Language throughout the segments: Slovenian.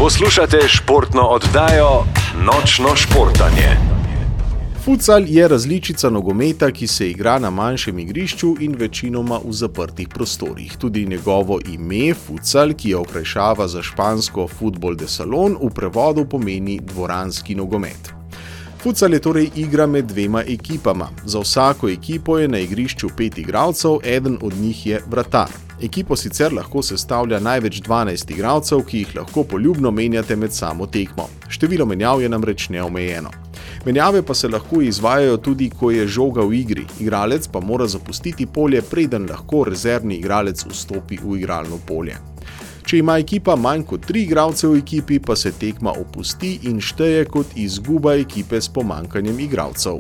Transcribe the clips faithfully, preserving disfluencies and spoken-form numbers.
Poslušate športno oddajo Nočno športanje. Futsal je različica nogometa, ki se igra na manjšem igrišču in večinoma v zaprtih prostorih. Tudi njegovo ime, futsal, ki je okrajšava za špansko Fútbol de Salón, v prevodu pomeni dvoranski nogomet. Futsal je torej igra med dvema ekipama. Za vsako ekipo je na igrišču pet igralcev, eden od njih je vratar. Ekipo sicer lahko sestavlja največ dvanajst igralcev, ki jih lahko poljubno menjate med samo tekmo. Število menjav je namreč neomejeno. Menjave pa se lahko izvajajo tudi, ko je žoga v igri. Igralec pa mora zapustiti polje, preden lahko rezervni igralec vstopi v igralno polje. Če ima ekipa manj kot tri igralce v ekipi, pa se tekma opusti in šteje kot izguba ekipe s pomanjkanjem igralcev.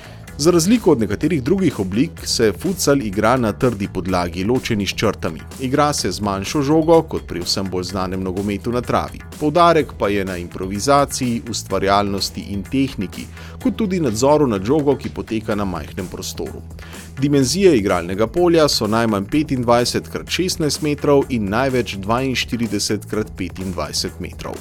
Za razliko od nekaterih drugih oblik se futsal igra na trdi podlagi, ločeni s črtami. Igra se z manjšo žogo, kot pri vsem bolj znanem nogometu na travi. Poudarek pa je na improvizaciji, ustvarjalnosti in tehniki, kot tudi nadzoru nad žogo, ki poteka na majhnem prostoru. Dimenzije igralnega polja so najmanj petindvajset krat šestnajst metrov in največ dvainštirideset krat petindvajset metrov.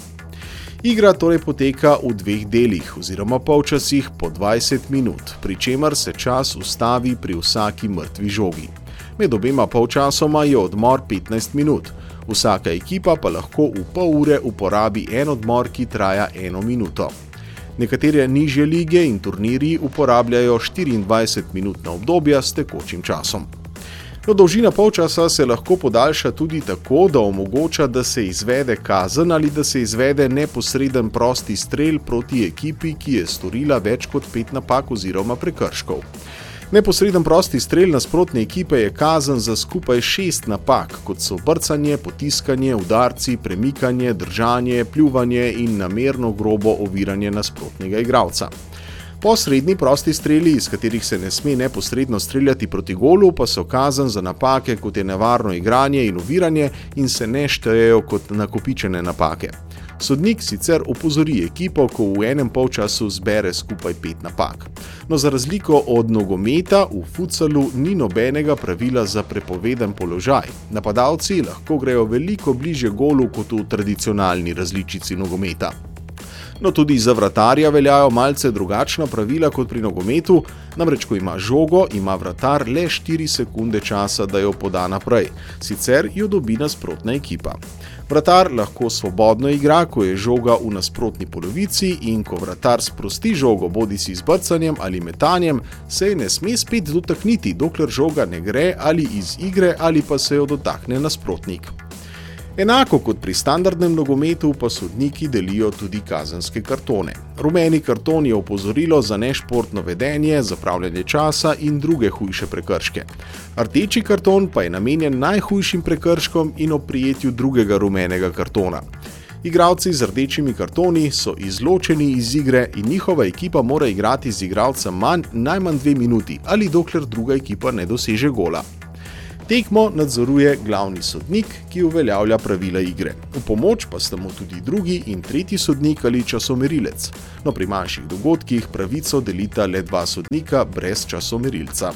Igra torej poteka v dveh delih oziroma polčasih po dvajset minut, pri čemer se čas ustavi pri vsaki mrtvi žogi. Med obema polčasoma je odmor petnajst minut, vsaka ekipa pa lahko v pol ure uporabi en odmor, ki traja eno minuto. Nekatere nižje lige in turnirji uporabljajo štiriindvajsetminutna obdobja s tekočim časom. No, dolžina polčasa se lahko podaljša tudi tako, da omogoča, da se izvede kazen ali da se izvede neposreden prosti strel proti ekipi, ki je storila več kot pet napak oziroma prekrškov. Neposreden prosti strel nasprotne ekipe je kazen za skupaj šest napak, kot so brcanje, potiskanje, udarci, premikanje, držanje, pljuvanje in namerno grobo oviranje nasprotnega igralca. Posredni prosti streli, iz katerih se ne sme neposredno streljati proti golu, pa so kazen za napake, kot je nevarno igranje in oviranje, in se ne štejejo kot nakopičene napake. Sodnik sicer opozori ekipo, ko v enem polčasu zbere skupaj pet napak. No, za razliko od nogometa v futsalu ni nobenega pravila za prepoveden položaj. Napadalci lahko grejo veliko bližje golu kot v tradicionalni različici nogometa. No, tudi za vratarja veljajo malce drugačna pravila kot pri nogometu, namreč ko ima žogo, ima vratar le štiri sekunde časa, da jo poda naprej, sicer jo dobi nasprotna ekipa. Vratar lahko svobodno igra, ko je žoga v nasprotni polovici, in ko vratar sprosti žogo bodisi z brcanjem ali metanjem, se je ne sme spet dotakniti, dokler žoga ne gre ali iz igre ali pa se jo dotakne nasprotnik. Enako kot pri standardnem nogometu pa sodniki delijo tudi kazenske kartone. Rumeni karton je opozorilo za nešportno vedenje, zapravljanje časa in druge hujše prekrške. Rdeči karton pa je namenjen najhujšim prekrškom in ob prijetju drugega rumenega kartona. Igralci z rdečimi kartoni so izločeni iz igre in njihova ekipa mora igrati z igralcem manj najmanj dve minuti ali dokler druga ekipa ne doseže gola. Tekmo nadzoruje glavni sodnik, ki uveljavlja pravila igre. V pomoč pa sta mu tudi drugi in tretji sodnik ali časomerilec. No, pri manjših dogodkih pravico delita le dva sodnika brez časomerilca.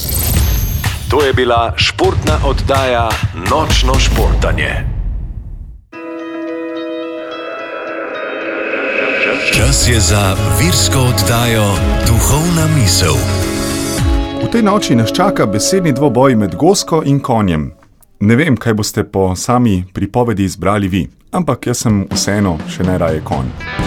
To je bila športna oddaja Nočno športanje. Čas je za virsko oddajo Duhovna misel. V tej noči nas čaka besedni dvoboj med Gosko in konjem. Ne vem, kaj boste po sami pripovedi izbrali vi, ampak jaz sem vseeno še najraje konj.